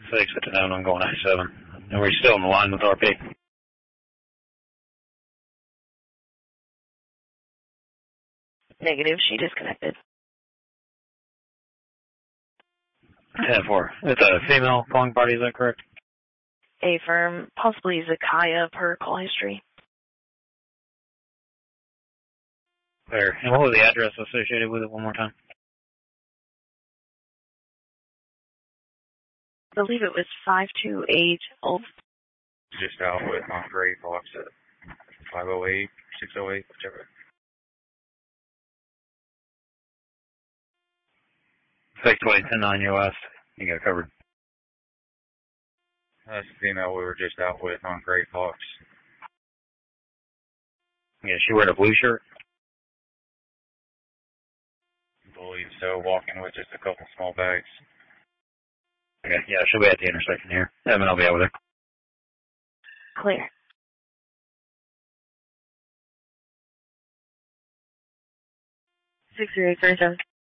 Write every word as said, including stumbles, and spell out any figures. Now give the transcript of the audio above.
six at the nine, I'm going ninety-seven. And we're still in the line with R P. Negative, she disconnected. ten four. It's a female calling party, is that correct? A firm, possibly Zakaya per call history. Clear. And what was the address associated with it one more time? I believe it was five two eight Old. Just out with on Gray Fox at five oh eight, six oh eight, whichever. six two eight, ten nine U S. You got it covered. That's the female we were just out with on Gray Fox. Yeah, she wearing a blue shirt? I believe so, walking with just a couple small bags. Okay, yeah, she'll be at the intersection here. Yeah, then I'll be out with her. Clear. six three eight, seven seven.